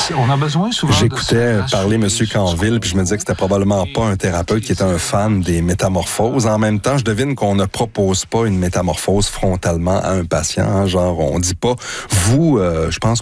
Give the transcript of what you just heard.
On a besoin souvent J'écoutais parler M. Canville, puis je me disais que c'était probablement pas un thérapeute qui était un fan des métamorphoses. En même temps, je devine qu'on ne propose pas une métamorphose frontalement à un patient. Genre, on dit pas, vous, je pense